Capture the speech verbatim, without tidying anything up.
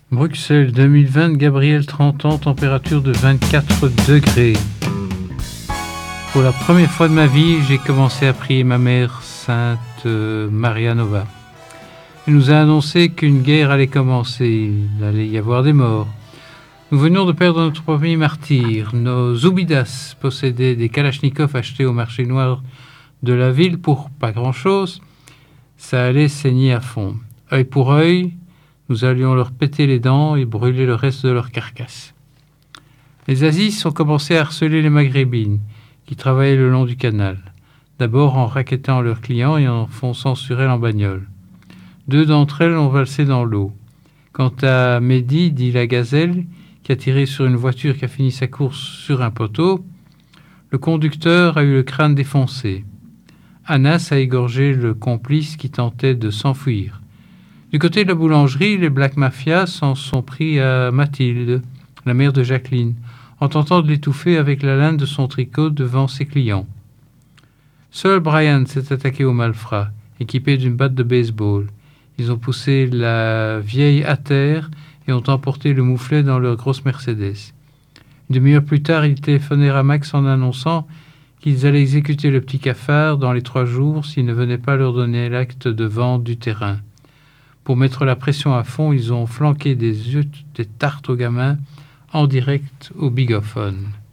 Bruxelles deux mille vingt, Gabriel trente ans, température de vingt-quatre degrés. Pour la première fois de ma vie, j'ai commencé à prier ma mère Sainte Maria Nova. Elle nous a annoncé qu'une guerre allait commencer, il allait y avoir des morts. Nous venions de perdre notre premier martyr. Nos Zoubidas possédaient des kalachnikovs achetés au marché noir de la ville pour pas grand-chose. Ça allait saigner à fond. Œil pour œil, nous allions leur péter les dents et brûler le reste de leur carcasse. Les Azis ont commencé à harceler les Maghrébines, qui travaillaient le long du canal. D'abord en rackettant leurs clients et en fonçant sur elles en bagnole. Deux d'entre elles ont valsé dans l'eau. Quant à Mehdi, dit la gazelle, qui a tiré sur une voiture qui a fini sa course sur un poteau, le conducteur a eu le crâne défoncé. Anas a égorgé le complice qui tentait de s'enfuir. Du côté de la boulangerie, les Black Mafia s'en sont pris à Mathilde, la mère de Jacqueline, en tentant de l'étouffer avec la laine de son tricot devant ses clients. Seul Brian s'est attaqué aux malfrats, équipé d'une batte de baseball. Ils ont poussé la vieille à terre et ont emporté le mouflet dans leur grosse Mercedes. Une demi-heure plus tard, ils téléphonèrent à Max en annonçant qu'ils allaient exécuter le petit cafard dans les trois jours s'il ne venait pas leur donner l'acte de vente du terrain. Pour mettre la pression à fond, ils ont flanqué des œufs, des tartes aux gamins en direct au bigophone.